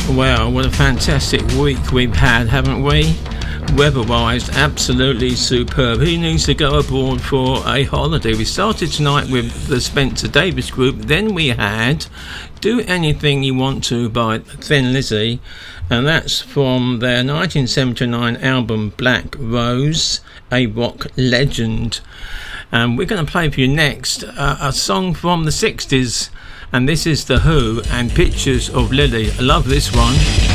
Well, what a fantastic week we've had, haven't we? Weather-wise, absolutely superb. Who needs to go abroad for a holiday? We started tonight with the Spencer Davis Group. Then we had Do Anything You Want To by Thin Lizzy. And that's from their 1979 album Black Rose, a rock legend. And we're going to play for you next a song from the 60s. And this is The Who and Pictures of Lily. I love this one.